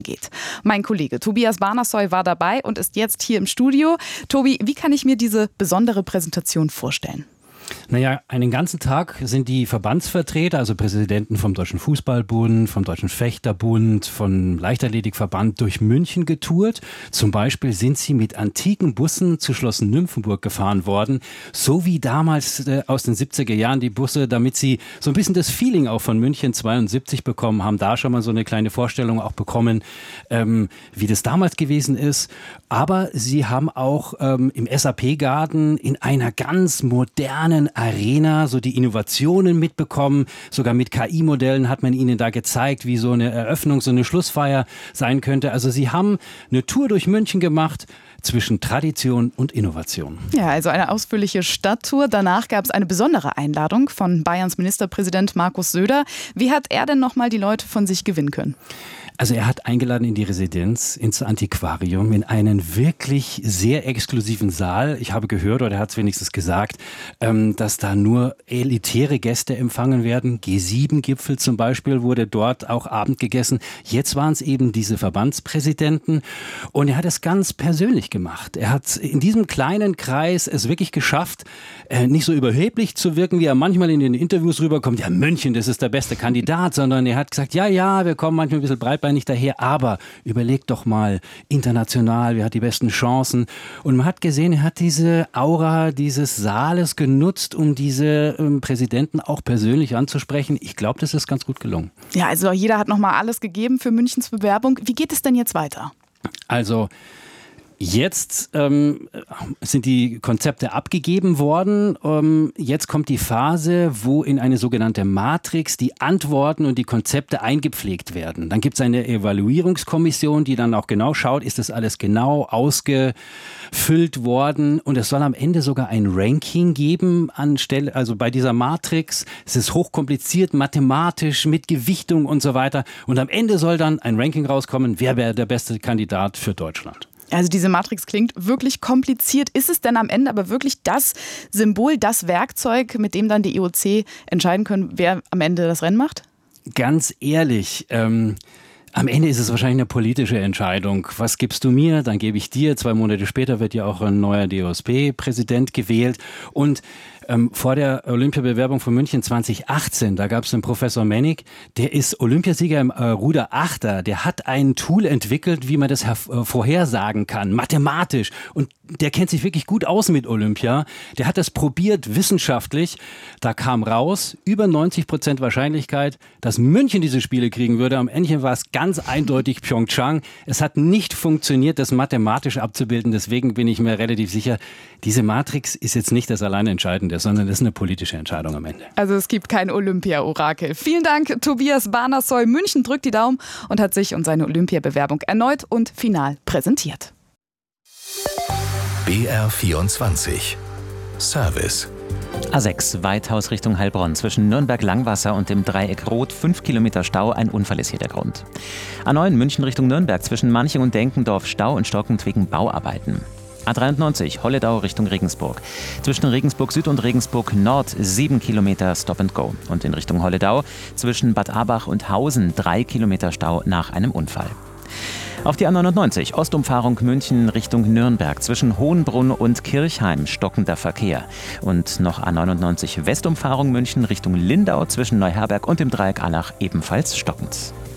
geht. Mein Kollege Tobias Barnasoy war dabei und ist jetzt hier im Studio. Tobi, wie kann ich mir diese besondere Präsentation vorstellen? Naja, einen ganzen Tag sind die Verbandsvertreter, also Präsidenten vom Deutschen Fußballbund, vom Deutschen Fechterbund, vom Leichtathletikverband durch München getourt. Zum Beispiel sind sie mit antiken Bussen zu Schloss Nymphenburg gefahren worden, so wie damals aus den 70er Jahren die Busse, damit sie so ein bisschen das Feeling auch von München 72 bekommen, haben da schon mal so eine kleine Vorstellung auch bekommen, wie das damals gewesen ist. Aber sie haben auch im SAP-Garten in einer ganz modernen Arena so die Innovationen mitbekommen. Sogar mit KI-Modellen hat man ihnen da gezeigt, wie so eine Eröffnung, so eine Schlussfeier sein könnte. Also sie haben eine Tour durch München gemacht zwischen Tradition und Innovation. Ja, also eine ausführliche Stadttour. Danach gab es eine besondere Einladung von Bayerns Ministerpräsident Markus Söder. Wie hat er denn nochmal die Leute von sich gewinnen können? Also er hat eingeladen in die Residenz, ins Antiquarium, in einen wirklich sehr exklusiven Saal. Ich habe gehört, oder er hat es wenigstens gesagt, dass da nur elitäre Gäste empfangen werden. G7-Gipfel zum Beispiel wurde dort auch Abend gegessen. Jetzt waren es eben diese Verbandspräsidenten und er hat es ganz persönlich gemacht. Er hat in diesem kleinen Kreis es wirklich geschafft, nicht so überheblich zu wirken, wie er manchmal in den Interviews rüberkommt. Ja, München, das ist der beste Kandidat, sondern er hat gesagt, ja, wir kommen manchmal ein bisschen breitbeinig daher, aber überlegt doch mal international, wer hat die besten Chancen? Und man hat gesehen, er hat diese Aura dieses Saales genutzt, um diese Präsidenten auch persönlich anzusprechen. Ich glaube, das ist ganz gut gelungen. Ja, also jeder hat nochmal alles gegeben für Münchens Bewerbung. Wie geht es denn jetzt weiter? Also jetzt sind die Konzepte abgegeben worden. Jetzt kommt die Phase, wo in eine sogenannte Matrix die Antworten und die Konzepte eingepflegt werden. Dann gibt es eine Evaluierungskommission, die dann auch genau schaut, ist das alles genau ausgefüllt worden. Und es soll am Ende sogar ein Ranking geben anstelle, also bei dieser Matrix. Es ist hochkompliziert, mathematisch, mit Gewichtung und so weiter. Und am Ende soll dann ein Ranking rauskommen, wer wäre der beste Kandidat für Deutschland. Also diese Matrix klingt wirklich kompliziert. Ist es denn am Ende aber wirklich das Symbol, das Werkzeug, mit dem dann die IOC entscheiden können, wer am Ende das Rennen macht? Ganz ehrlich, am Ende ist es wahrscheinlich eine politische Entscheidung. Was gibst du mir, dann gebe ich dir. 2 Monate später wird ja auch ein neuer DOSB-Präsident gewählt. Und vor der Olympiabewerbung von München 2018, da gab es einen Professor Mennig, der ist Olympiasieger im Ruderachter. Der hat ein Tool entwickelt, wie man das vorhersagen kann, mathematisch. Und der kennt sich wirklich gut aus mit Olympia. Der hat das probiert wissenschaftlich. Da kam raus, über 90% Wahrscheinlichkeit, dass München diese Spiele kriegen würde. Am Ende war es ganz eindeutig Pyeongchang. Es hat nicht funktioniert, das mathematisch abzubilden. Deswegen bin ich mir relativ sicher, diese Matrix ist jetzt nicht das alleine Entscheidende, sondern das ist eine politische Entscheidung am Ende. Also es gibt kein Olympia-Orakel. Vielen Dank, Tobias Barnasoy. München drückt die Daumen und hat sich und seine Olympiabewerbung erneut und final präsentiert. BR24 Service. A6, Weithaus Richtung Heilbronn. Zwischen Nürnberg-Langwasser und dem Dreieck Rot 5 Kilometer Stau. Ein Unfall ist hier der Grund. A9, München Richtung Nürnberg. Zwischen Manching und Denkendorf Stau und stockend wegen Bauarbeiten. A93, Holledau Richtung Regensburg. Zwischen Regensburg Süd und Regensburg Nord 7 Kilometer Stop and Go. Und in Richtung Holledau zwischen Bad Abach und Hausen 3 Kilometer Stau nach einem Unfall. Auf die A99, Ostumfahrung München Richtung Nürnberg. Zwischen Hohenbrunn und Kirchheim stockender Verkehr. Und noch A99 Westumfahrung München Richtung Lindau zwischen Neuherberg und dem Dreieck Allach ebenfalls stockend.